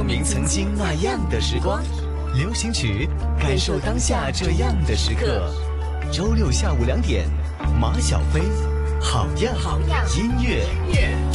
鸣曾经那样的时光，流行曲，感受当下这样的时刻。周六下午2点，马小飞，好样音乐。